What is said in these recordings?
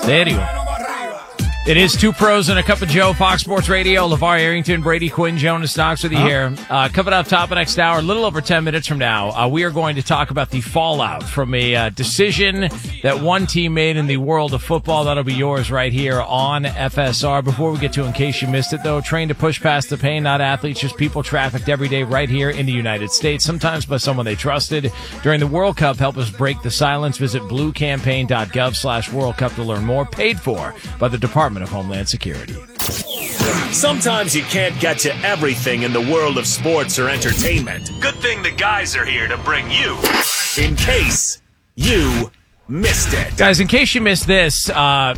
There you go. It is Two Pros and a Cup of Joe, Fox Sports Radio. LeVar Arrington, Brady Quinn, Jonas Knox with you here. Coming up top of next hour, a little over 10 minutes from now, we are going to talk about the fallout from a decision that one team made in the world of football. That'll be yours right here on FSR. Before we get to In Case You Missed It, though, trained to push past the pain, not athletes, just people trafficked every day right here in the United States, sometimes by someone they trusted. During the World Cup, help us break the silence. Visit bluecampaign.gov/World Cup to learn more. Paid for by the Department of Homeland Security. Sometimes you can't get to everything in the world of sports or entertainment. Good thing the guys are here to bring you In Case You Missed It. Guys, in case you missed this,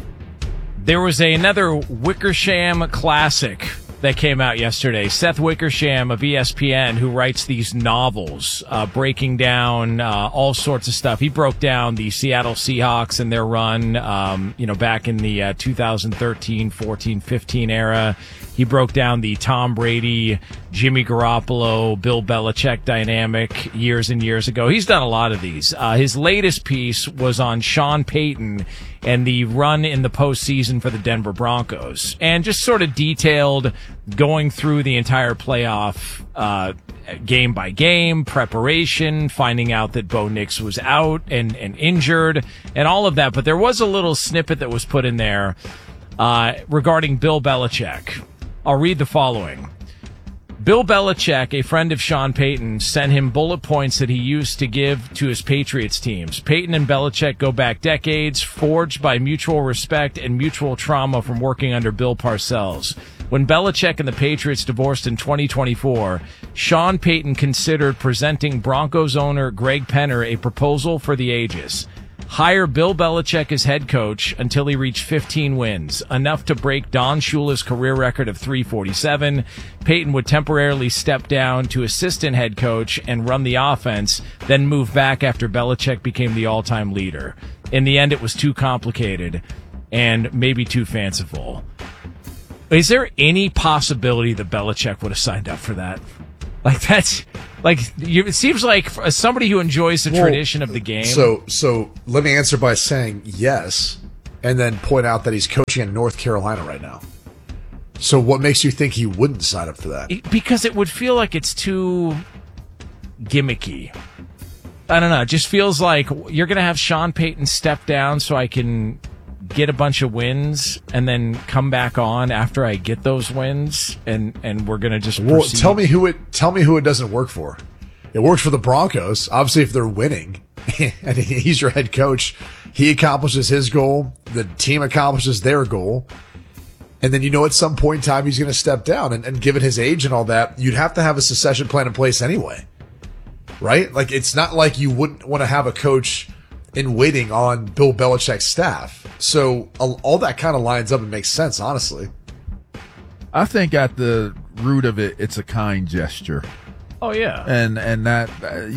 there was another Wickersham classic that came out yesterday. Seth Wickersham of ESPN, who writes these novels, breaking down all sorts of stuff. He broke down the Seattle Seahawks and their run, back in the 2013, 14, 15 era. He broke down the Tom Brady, Jimmy Garoppolo, Bill Belichick dynamic years and years ago. He's done a lot of these. His latest piece was on Sean Payton and the run in the postseason for the Denver Broncos, and just sort of detailed going through the entire playoff game by game, preparation, finding out that Bo Nix was out and injured, and all of that. But there was a little snippet that was put in there regarding Bill Belichick. I'll read the following. Bill Belichick, a friend of Sean Payton, sent him bullet points that he used to give to his Patriots teams. Payton and Belichick go back decades, forged by mutual respect and mutual trauma from working under Bill Parcells. When Belichick and the Patriots divorced in 2024, Sean Payton considered presenting Broncos owner Greg Penner a proposal for the ages. Hire Bill Belichick as head coach until he reached 15 wins, enough to break Don Shula's career record of 347. Payton would temporarily step down to assistant head coach and run the offense, then move back after Belichick became the all-time leader. In the end, it was too complicated and maybe too fanciful. Is there any possibility that Belichick would have signed up for that? It seems like as somebody who enjoys the tradition of the game. So let me answer by saying yes, and then point out that he's coaching in North Carolina right now. So what makes you think he wouldn't sign up for that? Because it would feel like it's too gimmicky. I don't know. It just feels like you're going to have Sean Payton step down so I can get a bunch of wins and then come back on after I get those wins, and we're gonna just proceed. Tell me who it doesn't work for. It works for the Broncos, obviously, if they're winning and he's your head coach. He accomplishes his goal, the team accomplishes their goal, and then at some point in time he's going to step down, and given his age and all that, you'd have to have a succession plan in place anyway, right? Like, it's not like you wouldn't want to have a coach in waiting on Bill Belichick's staff. So all that kind of lines up and makes sense, honestly. I think at the root of it, it's a kind gesture. Oh yeah, and that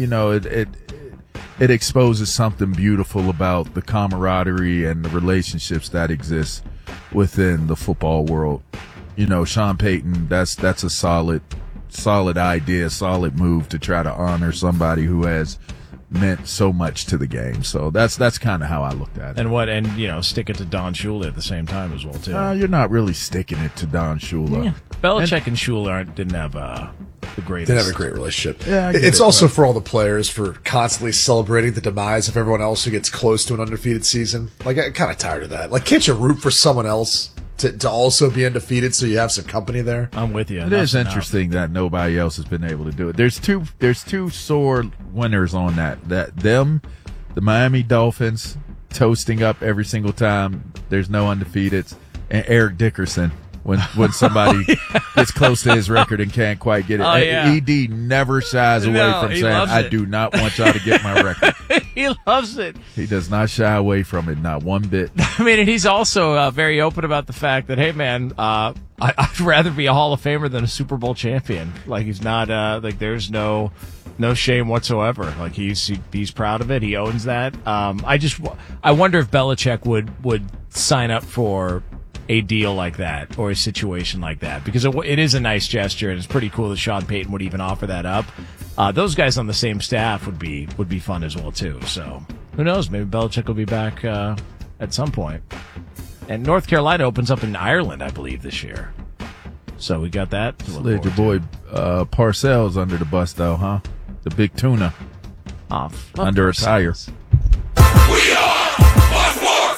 it exposes something beautiful about the camaraderie and the relationships that exist within the football world. Sean Payton, that's a solid idea, solid move to try to honor somebody who has meant so much to the game. So that's kind of how I looked at it. And stick it to Don Shula at the same time as well too. You're not really sticking it to Don Shula. Yeah. Belichick and Shula didn't have the greatest. Didn't have a great relationship. Yeah, it's also for all the players for constantly celebrating the demise of everyone else who gets close to an undefeated season. Like, I'm kind of tired of that. Like, can't you root for someone else to also be undefeated so you have some company there? I'm with you. It is interesting that nobody else has been able to do it. There's two sore winners on that. The Miami Dolphins toasting up every single time there's no undefeateds, and Eric Dickerson when somebody gets close to his record and can't quite get it. Oh, yeah. ED never shies away from saying, I do not want y'all to get my record. He loves it. He does not shy away from it, not one bit. I mean, and he's also very open about the fact that, hey, man, I'd rather be a Hall of Famer than a Super Bowl champion. Like, he's not, there's no shame whatsoever. Like, he's proud of it. He owns that. I wonder if Belichick would sign up for a deal like that or a situation like that, because it is a nice gesture, and it's pretty cool that Sean Payton would even offer that up. Those guys on the same staff would be fun as well too. So who knows? Maybe Belichick will be back at some point. And North Carolina opens up in Ireland, I believe, this year. So we got that. Slid your boy Parcells under the bus, though, huh? The big tuna under a tire. We are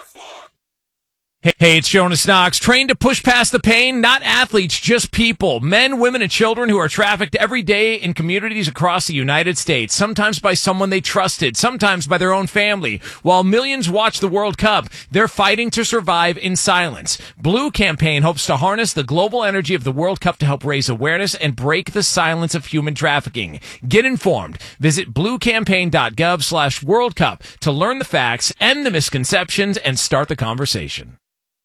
Hey, it's Jonas Knox. Trained to push past the pain? Not athletes, just people. Men, women, and children who are trafficked every day in communities across the United States. Sometimes by someone they trusted, sometimes by their own family. While millions watch the World Cup, they're fighting to survive in silence. Blue Campaign hopes to harness the global energy of the World Cup to help raise awareness and break the silence of human trafficking. Get informed. Visit bluecampaign.gov/World Cup to learn the facts, end the misconceptions, and start the conversation.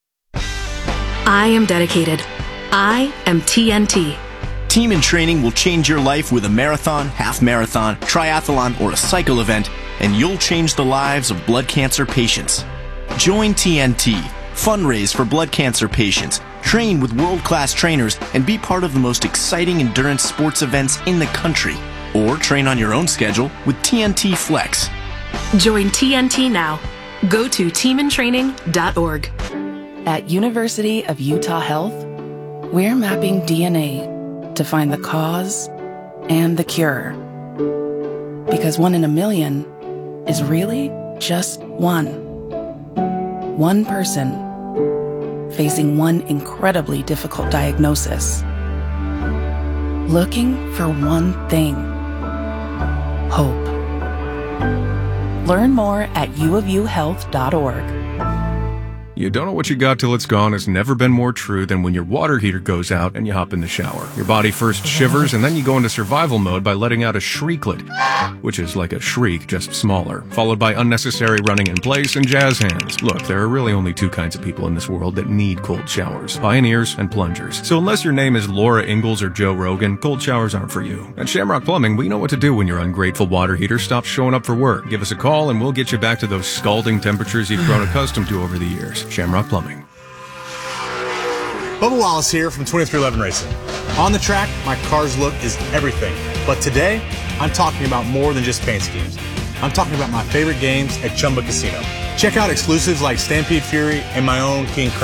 I am dedicated. I am TNT. Team in Training will change your life with a marathon, half marathon, triathlon, or a cycle event, and you'll change the lives of blood cancer patients. Join TNT, fundraise for blood cancer patients, train with world-class trainers, and be part of the most exciting endurance sports events in the country. Or train on your own schedule with TNT Flex. Join TNT now. Go to teamintraining.org. At University of Utah Health, we're mapping DNA to find the cause and the cure. Because 1 in a million is really just one. One person facing one incredibly difficult diagnosis. Looking for one thing: hope. Learn more at uofuhealth.org. You don't know what you got till it's gone has never been more true than when your water heater goes out and you hop in the shower. Your body first shivers and then you go into survival mode by letting out a shrieklet, which is like a shriek, just smaller, followed by unnecessary running in place and jazz hands. Look, there are really only two kinds of people in this world that need cold showers: pioneers and plungers. So unless your name is Laura Ingalls or Joe Rogan, cold showers aren't for you. At Shamrock Plumbing, we know what to do when your ungrateful water heater stops showing up for work. Give us a call and we'll get you back to those scalding temperatures you've grown accustomed to over the years. Shamrock Plumbing. Bubba Wallace here from 2311 Racing. On the track, my car's look is everything. But today, I'm talking about more than just paint schemes. I'm talking about my favorite games at Chumba Casino. Check out exclusives like Stampede Fury and my own King